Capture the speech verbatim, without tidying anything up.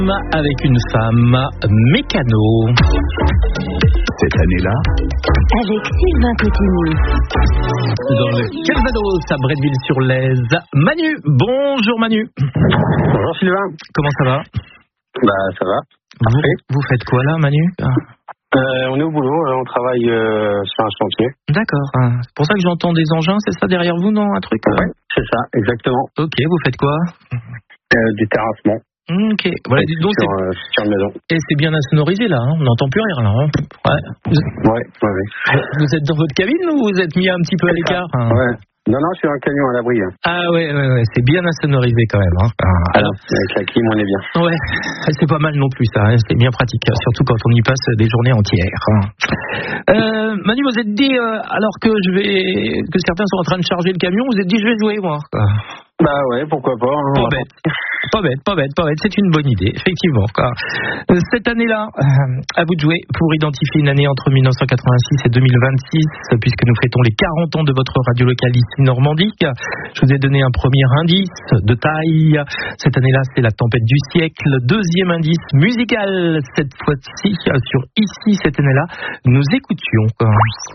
Avec une femme mécano. Cette année-là, avec Sylvain Cotigny. Dans le Calvados, à Bretteville-sur-Lez. Manu, bonjour Manu. Bonjour Sylvain. Comment ça va? Bah ça va. Vous, vous faites quoi là, Manu? euh, On est au boulot, on travaille euh, sur un chantier. D'accord. C'est pour ça que j'entends des engins, c'est ça derrière vous, non? Un truc? Ouais, c'est ça, exactement. Ok, vous faites quoi? euh, Du terrassement. Ok, voilà, dis donc, sur, euh, sur une maison. Et c'est bien insonorisé là, hein, on n'entend plus rien là. Hein. Ouais. Vous... Ouais, ouais, ouais. Vous êtes dans votre cabine ou vous êtes mis un petit peu à l'écart? Hein? Ouais. Non, non, je suis un camion à l'abri. Hein. Ah ouais, ouais, ouais, c'est bien insonorisé quand même. Hein. Ah, alors, avec la clim, on est bien. Ouais, c'est pas mal non plus ça, hein. C'est bien pratique, surtout quand on y passe des journées entières. Hein. Euh, Manu, vous êtes dit, euh, alors que je vais, que certains sont en train de charger le camion, vous êtes dit, je vais jouer moi. Bah ouais, pourquoi pas. Hein, pas bête. Pas bête, pas bête, pas bête, c'est une bonne idée, effectivement. Cette année-là, à vous de jouer pour identifier une année entre mille neuf cent quatre-vingt-six et deux mille vingt-six, puisque nous fêtons les quarante ans de votre radio locale ici normandique. Je vous ai donné un premier indice de taille. Cette année-là, c'est la tempête du siècle. Deuxième indice musical, cette fois-ci, sur Ici, cette année-là, nous écoutions.